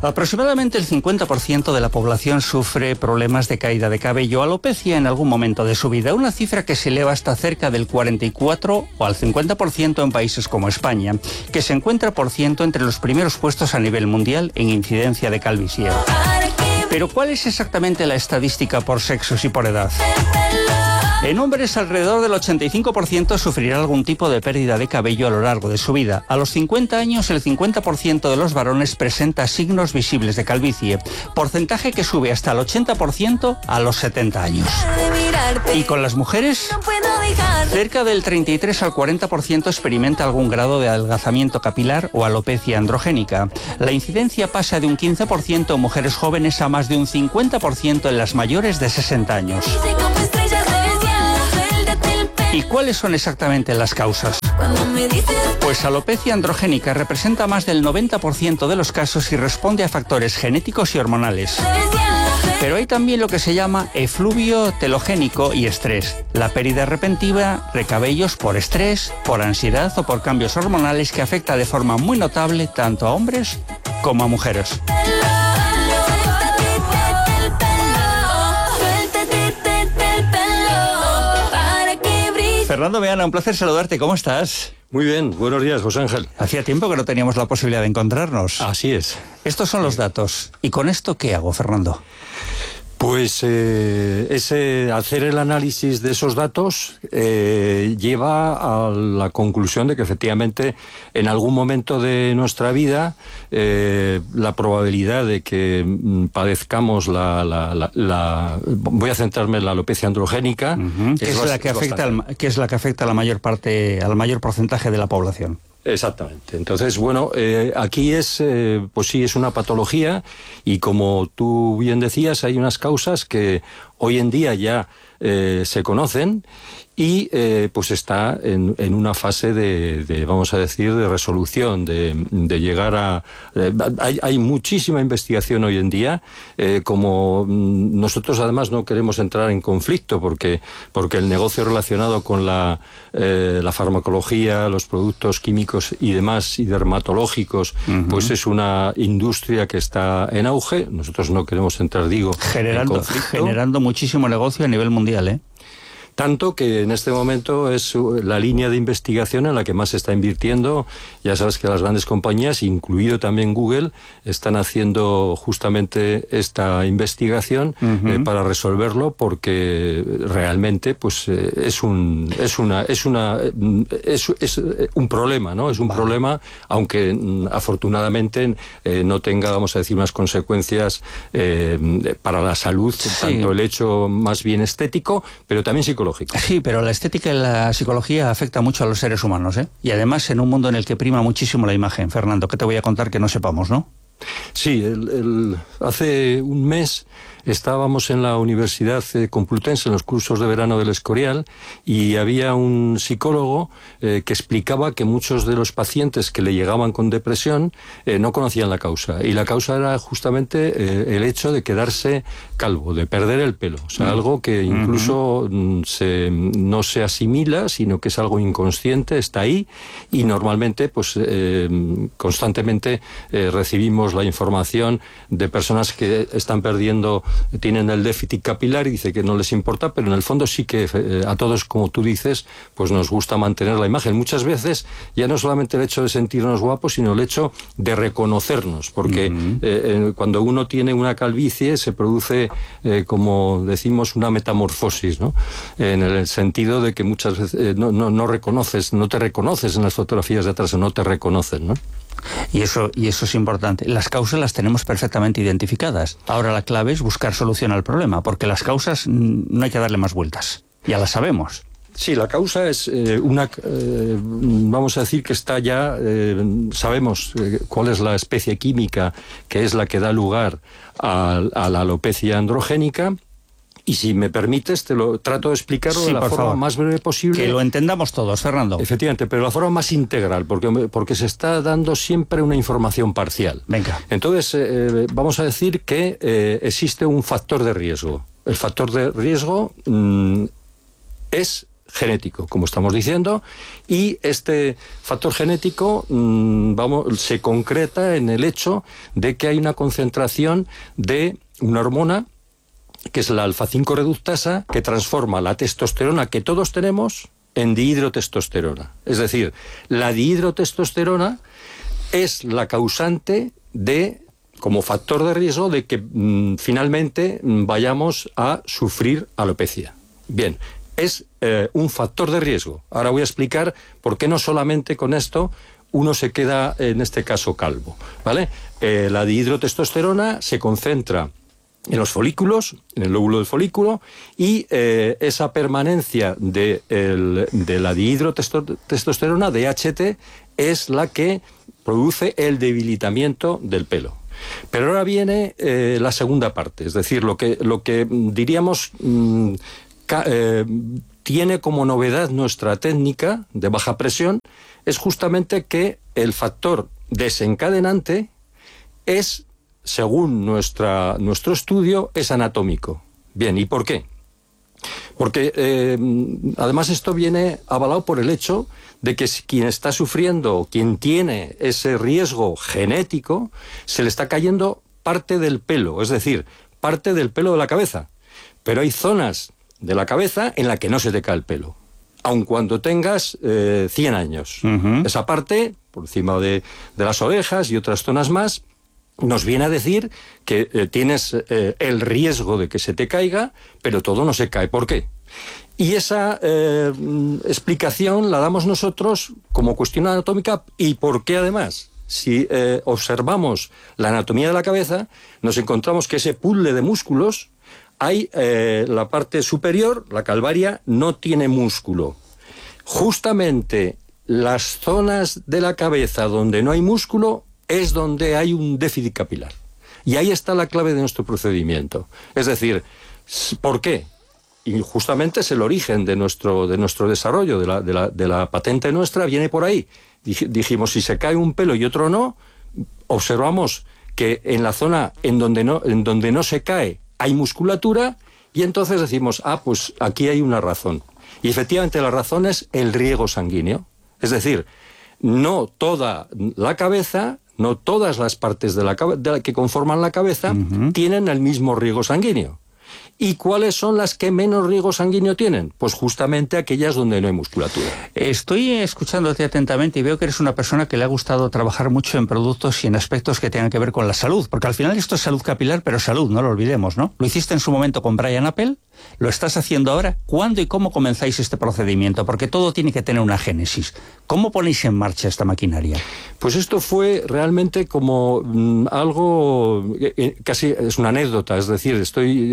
Aproximadamente el 50% de la población sufre problemas de caída de cabello o alopecia en algún momento de su vida, una cifra que se eleva hasta cerca del 44 o al 50% en países como España, que se encuentra por ciento entre los primeros puestos a nivel mundial en incidencia de calvicie. Pero ¿cuál es exactamente la estadística por sexos y por edad? En hombres, alrededor del 85% sufrirá algún tipo de pérdida de cabello a lo largo de su vida. A los 50 años, el 50% de los varones presenta signos visibles de calvicie, porcentaje que sube hasta el 80% a los 70 años. ¿Y con las mujeres? Cerca del 33 al 40% experimenta algún grado de adelgazamiento capilar o alopecia androgénica. La incidencia pasa de un 15% en mujeres jóvenes a más de un 50% en las mayores de 60 años. ¿Y cuáles son exactamente las causas? Pues alopecia androgénica representa más del 90% de los casos y responde a factores genéticos y hormonales. Pero hay también lo que se llama efluvio telogénico y estrés, la pérdida repentina de cabellos por estrés, por ansiedad o por cambios hormonales que afecta de forma muy notable tanto a hombres como a mujeres. Fernando Meana, un placer saludarte. ¿Cómo estás? Muy bien, buenos días, José Ángel. Hacía tiempo que no teníamos la posibilidad de encontrarnos. Así es. Estos son los datos. ¿Y con esto qué hago, Fernando? Pues hacer el análisis de esos datos lleva a la conclusión de que efectivamente en algún momento de nuestra vida la probabilidad de que padezcamos voy a centrarme en la alopecia androgénica, que es la que afecta a la mayor parte, al mayor porcentaje de la población. Exactamente. Entonces, bueno, aquí pues sí, es una patología y como tú bien decías, hay unas causas que hoy en día ya se conocen y pues está en una fase vamos a decir, de resolución, de llegar a... hay muchísima investigación hoy en día, como nosotros además no queremos entrar en conflicto porque el negocio relacionado con la farmacología, los productos químicos y demás, y dermatológicos, pues es una industria que está en auge. Nosotros no queremos entrar, en conflicto. Generando muchísimo negocio a nivel mundial, ¿eh? Tanto que en este momento es la línea de investigación en la que más se está invirtiendo. Ya sabes que las grandes compañías, incluido también Google, están haciendo justamente esta investigación para resolverlo, porque realmente pues es un problema, ¿no? Es un problema, aunque afortunadamente no tenga, vamos a decir, unas consecuencias para la salud, sí. Tanto el hecho más bien estético, pero también psicológico. Sí, pero la estética y la psicología afecta mucho a los seres humanos, ¿eh? Y además en un mundo en el que prima muchísimo la imagen. Fernando, ¿qué te voy a contar que no sepamos, no? Sí, hace un mes estábamos en la Universidad Complutense, en los cursos de verano del Escorial, y había un psicólogo que explicaba que muchos de los pacientes que le llegaban con depresión no conocían la causa. Y la causa era justamente el hecho de quedarse calvo, de perder el pelo. O sea, algo que incluso no se asimila, sino que es algo inconsciente, está ahí, y normalmente, pues constantemente recibimos la información de personas que están tienen el déficit capilar y dice que no les importa, pero en el fondo sí que a todos, como tú dices, pues nos gusta mantener la imagen. Muchas veces ya no solamente el hecho de sentirnos guapos, sino el hecho de reconocernos, porque cuando uno tiene una calvicie se produce, como decimos, una metamorfosis, ¿no? En el sentido de que muchas veces no te reconoces en las fotografías de atrás, o no te reconocen, ¿no? Y eso es importante. Las causas las tenemos perfectamente identificadas. Ahora la clave es buscar solución al problema, porque las causas no hay que darle más vueltas. Ya las sabemos. Sí, la causa es vamos a decir que está ya, sabemos cuál es la especie química que es la que da lugar a la alopecia androgénica. Y si me permites, te lo trato de explicarlo de la forma más breve posible. Que lo entendamos todos, Fernando. Efectivamente, pero de la forma más integral, porque se está dando siempre una información parcial. Venga. Entonces, vamos a decir que existe un factor de riesgo. El factor de riesgo es genético, como estamos diciendo, y este factor genético se concreta en el hecho de que hay una concentración de una hormona que es la alfa-5 reductasa, que transforma la testosterona que todos tenemos en dihidrotestosterona. Es decir, la dihidrotestosterona es la causante como factor de riesgo de que finalmente vayamos a sufrir alopecia. Bien, es un factor de riesgo. Ahora voy a explicar por qué no solamente con esto uno se queda, en este caso, calvo, ¿vale? La dihidrotestosterona se concentra en los folículos, en el lóbulo del folículo, y esa permanencia de la dihidrotestosterona, DHT, es la que produce el debilitamiento del pelo. Pero ahora viene la segunda parte, es decir, lo que diríamos tiene como novedad nuestra técnica de baja presión es justamente que el factor desencadenante es, según nuestro estudio, es anatómico. Bien, ¿y por qué? Porque además esto viene avalado por el hecho de que quien está sufriendo, quien tiene ese riesgo genético, se le está cayendo parte del pelo, es decir, parte del pelo de la cabeza. Pero hay zonas de la cabeza en la que no se te cae el pelo, aun cuando tengas 100 años. Esa parte, por encima de las orejas y otras zonas más, nos viene a decir que tienes el riesgo de que se te caiga, pero todo no se cae. ¿Por qué? Y esa explicación la damos nosotros como cuestión anatómica. ¿Y por qué además? Si observamos la anatomía de la cabeza, nos encontramos que ese puzzle de músculos, hay la parte superior, la calvaria, no tiene músculo. Justamente las zonas de la cabeza donde no hay músculo es donde hay un déficit capilar. Y ahí está la clave de nuestro procedimiento. Es decir, ¿por qué? Y justamente es el origen de nuestro desarrollo, de la patente nuestra, viene por ahí. Dijimos, si se cae un pelo y otro no, observamos que en la zona en donde no se cae hay musculatura, y entonces decimos, pues aquí hay una razón. Y efectivamente la razón es el riego sanguíneo. Es decir, no toda la cabeza, no todas las partes que conforman la cabeza tienen el mismo riego sanguíneo. ¿Y cuáles son las que menos riego sanguíneo tienen? Pues justamente aquellas donde no hay musculatura. Estoy escuchándote atentamente y veo que eres una persona que le ha gustado trabajar mucho en productos y en aspectos que tengan que ver con la salud, porque al final esto es salud capilar, pero salud, no lo olvidemos, ¿no? Lo hiciste en su momento con Brian Appel, lo estás haciendo ahora. ¿Cuándo y cómo comenzáis este procedimiento? Porque todo tiene que tener una génesis. ¿Cómo ponéis en marcha esta maquinaria? Pues esto fue realmente como algo, casi es una anécdota, es decir,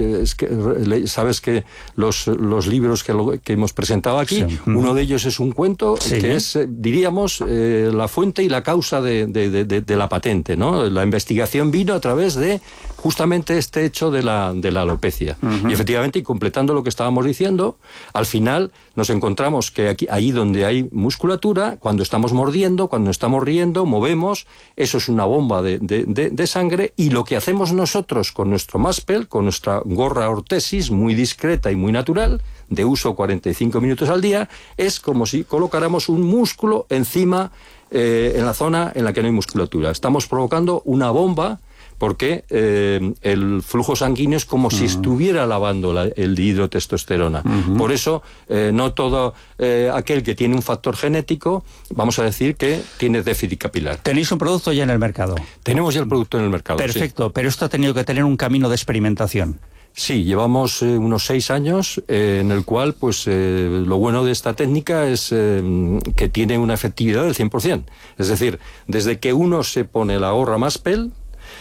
sabes que los libros que hemos presentado aquí, sí, uno de ellos es un cuento, sí, que es, diríamos, la fuente y la causa de la patente, ¿no? La investigación vino a través de justamente este hecho de la alopecia. Y efectivamente, y completando lo que estábamos diciendo, al final nos encontramos que ahí donde hay musculatura, cuando estamos mordiendo, cuando estamos riendo, movemos, eso es una bomba de sangre, y lo que hacemos nosotros con nuestro Maspel, con nuestra gorra ortesis, muy discreta y muy natural, de uso 45 minutos al día, es como si colocáramos un músculo encima en la zona en la que no hay musculatura. Estamos provocando una bomba porque el flujo sanguíneo es como si estuviera lavando el dihidrotestosterona. Por eso, no todo aquel que tiene un factor genético, vamos a decir que tiene déficit capilar. ¿Tenéis un producto ya en el mercado? Tenemos ya el producto en el mercado. Perfecto, sí. Pero esto ha tenido que tener un camino de experimentación. Sí, llevamos unos 6 años en el cual, pues, lo bueno de esta técnica es que tiene una efectividad del 100%. Es decir, desde que uno se pone la gorra Maspel,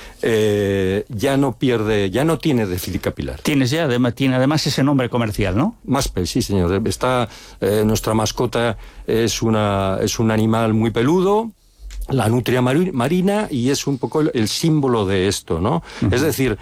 ya no tiene déficit capilar. Tiene además ese nombre comercial, ¿no? Maspel, sí, señor. Nuestra mascota es un animal muy peludo, la nutria marina, y es un poco el símbolo de esto, ¿no? Es decir,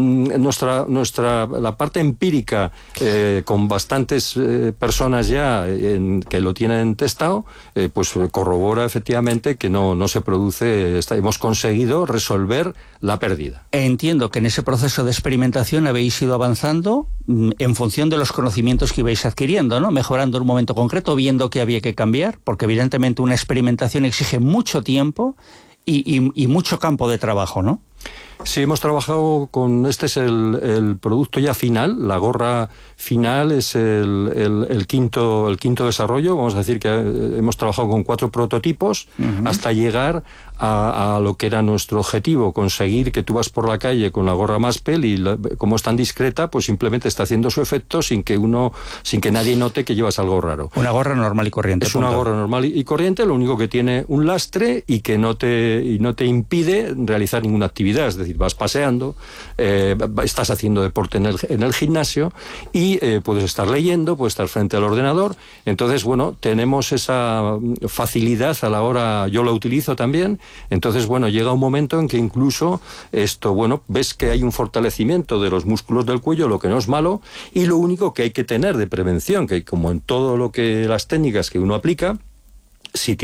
la parte empírica, con bastantes personas ya que lo tienen testado, pues corrobora efectivamente que no se produce. Hemos conseguido resolver la pérdida. Entiendo que en ese proceso de experimentación habéis ido avanzando en función de los conocimientos que ibais adquiriendo, ¿no? Mejorando en un momento concreto, viendo que había que cambiar, porque evidentemente una experimentación exige mucho tiempo y mucho campo de trabajo, ¿no? Sí, hemos trabajado con... Este es el producto ya final. La gorra final es el quinto desarrollo. Vamos a decir que hemos trabajado con 4 prototipos hasta llegar a lo que era nuestro objetivo, conseguir que tú vas por la calle con la gorra Maspel y como es tan discreta, pues simplemente está haciendo su efecto sin que nadie note que llevas algo raro. Una gorra normal y corriente. Es una gorra normal y corriente, lo único que tiene un lastre y que no te impide realizar ninguna actividad. Es decir, vas paseando, estás haciendo deporte en el gimnasio y puedes estar leyendo, puedes estar frente al ordenador. Entonces, bueno, tenemos esa facilidad a la hora, yo lo utilizo también. Entonces, bueno, llega un momento en que incluso ves que hay un fortalecimiento de los músculos del cuello, lo que no es malo, y lo único que hay que tener de prevención, que como en todo lo que las técnicas que uno aplica, si